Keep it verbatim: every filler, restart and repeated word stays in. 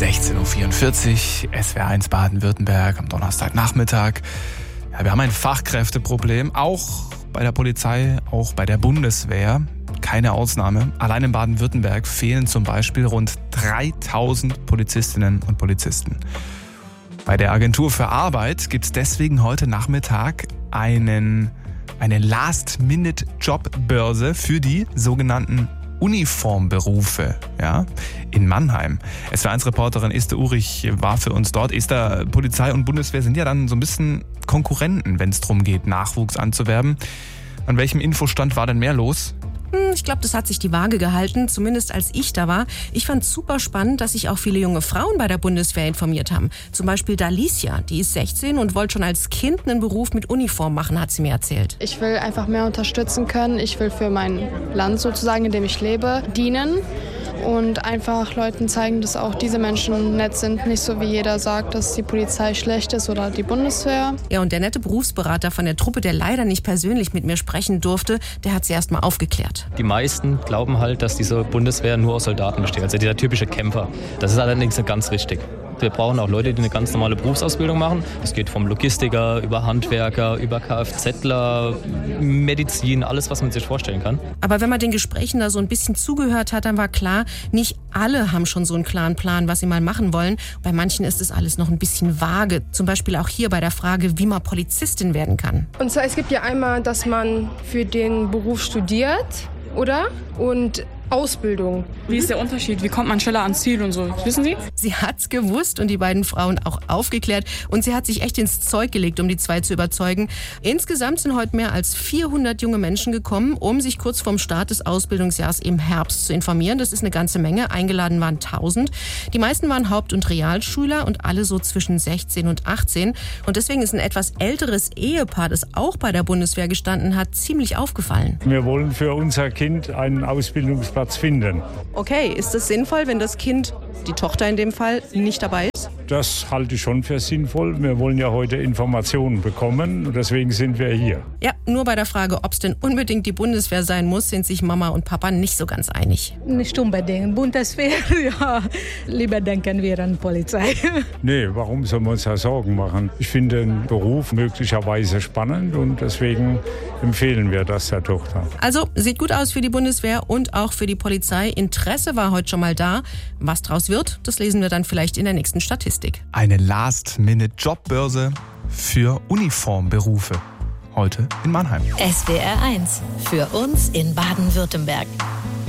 sechzehn Uhr vierundvierzig, S W R eins Baden-Württemberg am Donnerstagnachmittag. Ja, wir haben ein Fachkräfteproblem, auch bei der Polizei, auch bei der Bundeswehr. Keine Ausnahme. Allein in Baden-Württemberg fehlen zum Beispiel rund dreitausend Polizistinnen und Polizisten. Bei der Agentur für Arbeit gibt es deswegen heute Nachmittag einen, eine Last-Minute-Jobbörse für die sogenannten Uniformberufe, ja, in Mannheim. S W R eins Reporterin Esther Urich war für uns dort. Esther, Polizei und Bundeswehr sind ja dann so ein bisschen Konkurrenten, wenn es darum geht, Nachwuchs anzuwerben. An welchem Infostand war denn mehr los? Ich glaube, das hat sich die Waage gehalten, zumindest als ich da war. Ich fand es super spannend, dass sich auch viele junge Frauen bei der Bundeswehr informiert haben. Zum Beispiel Dalicia, die ist sechzehn und wollte schon als Kind einen Beruf mit Uniform machen, hat sie mir erzählt. Ich will einfach mehr unterstützen können. Ich will für mein Land sozusagen, in dem ich lebe, dienen. Und einfach Leuten zeigen, dass auch diese Menschen nett sind. Nicht so wie jeder sagt, dass die Polizei schlecht ist oder die Bundeswehr. Ja, und der nette Berufsberater von der Truppe, der leider nicht persönlich mit mir sprechen durfte, der hat sie erst mal aufgeklärt. Die meisten glauben halt, dass diese Bundeswehr nur aus Soldaten besteht, also dieser typische Kämpfer. Das ist allerdings nicht ganz richtig. Wir brauchen auch Leute, die eine ganz normale Berufsausbildung machen. Das geht vom Logistiker über Handwerker, über Kfzler, Medizin, alles, was man sich vorstellen kann. Aber wenn man den Gesprächen da so ein bisschen zugehört hat, dann war klar, nicht alle haben schon so einen klaren Plan, was sie mal machen wollen. Bei manchen ist es alles noch ein bisschen vage. Zum Beispiel auch hier bei der Frage, wie man Polizistin werden kann. Und zwar, es gibt ja einmal, dass man für den Beruf studiert, oder? Und Ausbildung. Wie ist der Unterschied? Wie kommt man schneller ans Ziel und so? Wissen Sie? Sie hat's gewusst und die beiden Frauen auch aufgeklärt. Und sie hat sich echt ins Zeug gelegt, um die zwei zu überzeugen. Insgesamt sind heute mehr als vierhundert junge Menschen gekommen, um sich kurz vorm Start des Ausbildungsjahres im Herbst zu informieren. Das ist eine ganze Menge. Eingeladen waren tausend. Die meisten waren Haupt- und Realschüler und alle so zwischen sechzehn und achtzehn. Und deswegen ist ein etwas älteres Ehepaar, das auch bei der Bundeswehr gestanden hat, ziemlich aufgefallen. Wir wollen für unser Kind einen Ausbildungsplatz finden. Okay, ist es sinnvoll, wenn das Kind, die Tochter in dem Fall, nicht dabei ist? Das halte ich schon für sinnvoll. Wir wollen ja heute Informationen bekommen und deswegen sind wir hier. Ja, nur bei der Frage, ob es denn unbedingt die Bundeswehr sein muss, sind sich Mama und Papa nicht so ganz einig. Nicht unbedingt. Bundeswehr, ja, lieber denken wir an Polizei. Nee, warum sollen wir uns da Sorgen machen? Ich finde den Beruf möglicherweise spannend und deswegen empfehlen wir das der Tochter. Also, sieht gut aus für die Bundeswehr und auch für die Polizei. Interesse war heute schon mal da. Was draus wird, das lesen wir dann vielleicht in der nächsten Statistik. Eine Last-Minute-Jobbörse für Uniformberufe. Heute in Mannheim. S W R eins. Für uns in Baden-Württemberg.